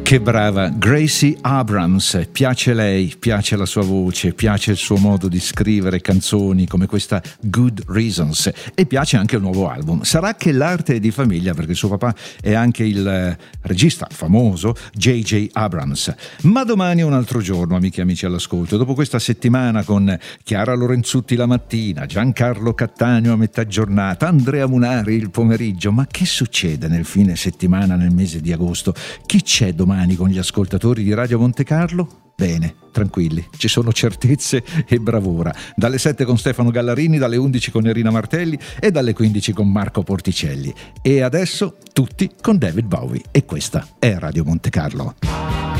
Che brava Gracie Abrams, piace lei, piace la sua voce, piace il suo modo di scrivere canzoni come questa Good Reasons e piace anche il nuovo album. Sarà che l'arte è di famiglia perché suo papà è anche il regista famoso J.J. Abrams. Ma domani è un altro giorno, amiche e amici all'ascolto. Dopo questa settimana con Chiara Lorenzutti la mattina, Giancarlo Cattaneo a metà giornata, Andrea Munari il pomeriggio, ma che succede nel fine settimana nel mese di agosto? Chi c'è domani con gli ascoltatori di Radio Monte Carlo? Bene, tranquilli, ci sono certezze e bravura. Dalle 7 con Stefano Gallarini, dalle 11 con Irina Martelli e dalle 15 con Marco Porticelli. E adesso tutti con David Bowie. E questa è Radio Monte Carlo.